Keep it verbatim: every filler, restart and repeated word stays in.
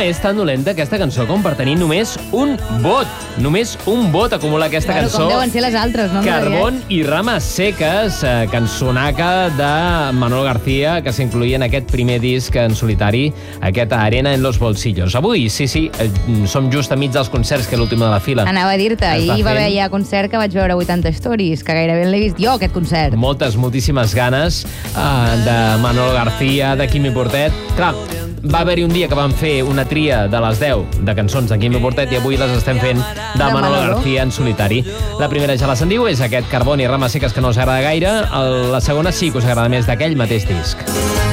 és tan dolenta aquesta cançó com per tenir només un vot. Només un vot acumula aquesta Claro, cançó. com deuen ser les altres, no? Carbón i rames seques, eh, cançonaca de Manolo García, que s'incluïa en aquest primer disc en solitari, aquest Arena en los bolsillos. Avui, sí, sí, eh, som just enmig dels concerts, que és l'última de la fila. Anava a dir-te, Es ahir va va haver fent. ja concert que vaig veure vuitanta stories, que gairebé l'he vist jo, aquest concert. Moltes, moltíssimes ganes uh, de Manolo García, de Quimi Portet. Clar, va haver-hi un dia que vam fer una tria de les deu de cançons de Quimi Portet i avui les estem fent de, de Manolo García en solitari. La primera ja la sentiu, és aquest Carbón i rames seques, que no us agrada gaire. El, la segona sí que us agrada més, d'aquell mateix disc.